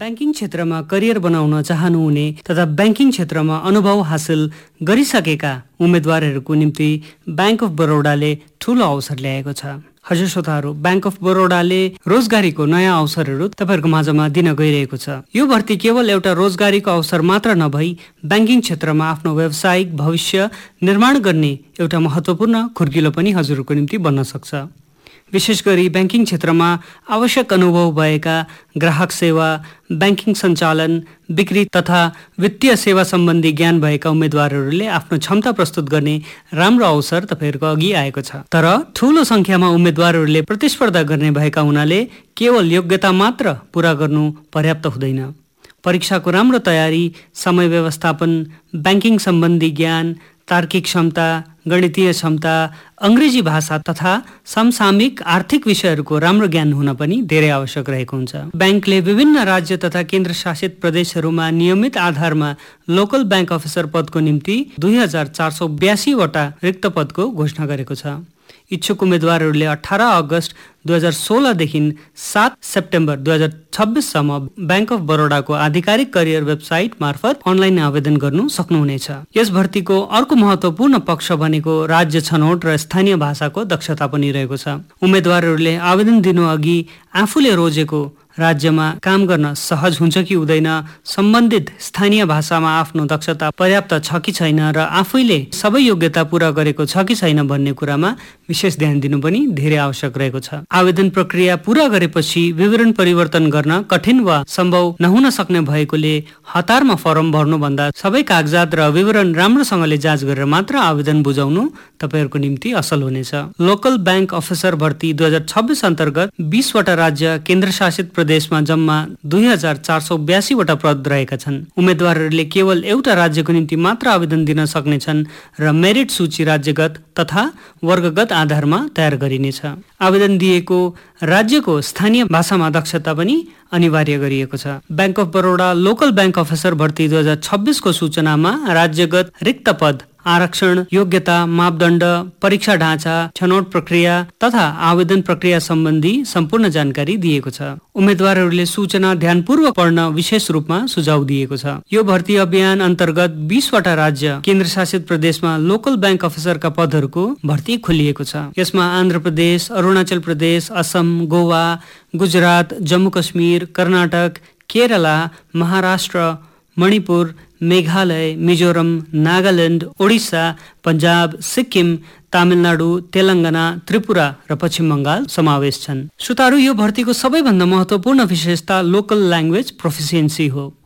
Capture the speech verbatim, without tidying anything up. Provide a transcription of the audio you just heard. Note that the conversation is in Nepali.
ब्याङ्किङ क्षेत्रमा करियर बनाउन चाहनुहुने तथा ब्याङ्किङ क्षेत्रमा अनुभव हासिल गरिसकेका उम्मेदवारहरूको निम्ति ब्याङ्क अफ बरोडाले ठूलो अवसर ल्याएको छ। हजुर श्रोताहरू, ब्याङ्क अफ बरोडाले रोजगारीको नयाँ अवसरहरू तपाईँहरूको माझमा दिन गइरहेको छ। यो भर्ती केवल एउटा रोजगारीको अवसर मात्र नभई ब्याङ्किङ क्षेत्रमा आफ्नो व्यावसायिक भविष्य निर्माण गर्ने एउटा महत्त्वपूर्ण खुर्किलो पनि हजुरहरूको निम्ति बन्न सक्छ। विशेष गरी ब्याङ्किङ क्षेत्रमा आवश्यक अनुभव भएका ग्राहक सेवा, ब्याङ्किङ सञ्चालन, बिक्री तथा वित्तीय सेवा सम्बन्धी ज्ञान भएका उम्मेदवारहरूले आफ्नो क्षमता प्रस्तुत गर्ने राम्रो अवसर तपाईँहरूको अघि आएको छ। तर ठूलो सङ्ख्यामा उम्मेदवारहरूले प्रतिस्पर्धा गर्ने भएका हुनाले केवल योग्यता मात्र पूरा गर्नु पर्याप्त हुँदैन। परीक्षाको राम्रो तयारी, समय व्यवस्थापन, ब्याङ्किङ सम्बन्धी ज्ञान, तार्किक क्षमता, गणितीय क्षमता, अङ्ग्रेजी भाषा तथा समसामयिक आर्थिक विषयहरूको राम्रो ज्ञान हुन पनि धेरै आवश्यक रहेको हुन्छ। ब्याङ्कले विभिन्न राज्य तथा केन्द्रशासित प्रदेशहरूमा नियमित आधारमा लोकल ब्याङ्क अफिसर पदको निम्ति दुई हजार चार सौ बयासीवटा रिक्त पदको घोषणा गरेको छ। इच्छुक उम्मेदवारहरूले अठार अगस्त दुई हजार सोह्रदेखि सात सेप्टेम्बर दुई हजार छब्बिससम्म ब्याङ्क अफ बरोडाको आधिकारिक करियर वेबसाइट मार्फत अनलाइन आवेदन गर्नु सक्नुहुनेछ। यस भर्तीको अर्को महत्त्वपूर्ण पक्ष भनेको राज्य छनौट र स्थानीय भाषाको दक्षता पनि रहेको छ। उम्मेदवारहरूले आवेदन दिनु अघि आफूले रोजेको राज्यमा काम गर्न सहज हुन्छ कि हुँदैन, सम्बन्धित स्थानीय भाषामा आफ्नो दक्षता पर्याप्त छ कि छैन र आफैले सबै योग्यता पूरा गरेको छ कि छैन भन्ने कुरामा विशेष ध्यान दिनु पनि धेरै आवश्यक रहेको छ। आवेदन प्रक्रिया पूरा गरेपछि विवरण परिवर्तन गर्न कठिन वा सम्भव नहुन सक्ने भएकोले हतारमा फर्म भर्नुभन्दा सबै कागजात र विवरण राम्रोसँगले जाँच गरेर मात्र आवेदन बुझाउनु तपाईँहरूको निम्ति असल हुनेछ। लोकल ब्याङ्क अफिसर भर्ती दुई हजार छब्बिस अन्तर्गत बीसवटा राज्य केन्द्रशासित प्रदेशमा जम्मा दुई हजार चार सौ बयासीवटा पद रहेका छन्। उम्मेदवारहरूले केवल एउटा राज्यको निम्ति मात्र आवेदन दिन सक्नेछन् र मेरिट सूची राज्यगत तथा वर्गगत आधारमा तयार गरिनेछ। आवेदन दिएको राज्यको स्थानीय भाषामा दक्षता पनि अनिवार्य गरिएको छ। Bank of Baroda local bank officer भर्ती दुई हजार छब्बिसको सूचनामा राज्यगत रिक्त पद, आरक्षण, योग्यता, मापदण्ड, परीक्षा ढाँचा, छनौट प्रक्रिया तथा आवेदन प्रक्रिया सम्बन्धी सम्पूर्ण जानकारी दिएको छ। उम्मेदवारहरूले सूचना ध्यानपूर्वक पढ्न विशेष रूपमा सुझाव दिएको छ। यो भर्ती अभियान अन्तर्गत बीसवटा राज्य केन्द्रशासित प्रदेशमा लोकल ब्याङ्क अफिसरका पदहरूको भर्ती खोलिएको छ। यसमा आन्ध्र प्रदेश, अरुणाचल प्रदेश, असम, गोवा, गुजरात, जम्मू कश्मीर, कर्नाटक, केरला, महाराष्ट्र, मणिपुर, मेघालय, मिजोरम, नागाल्यान्ड, ओडिसा, पन्जाब, सिक्किम, तमिलनाडु, तेलङ्गाना, त्रिपुरा र पश्चिम बङ्गाल समावेश छन्। श्रोताहरू, यो भर्तीको सबैभन्दा महत्त्वपूर्ण विशेषता लोकल ल्याङ्ग्वेज प्रोफिसियन्सी हो।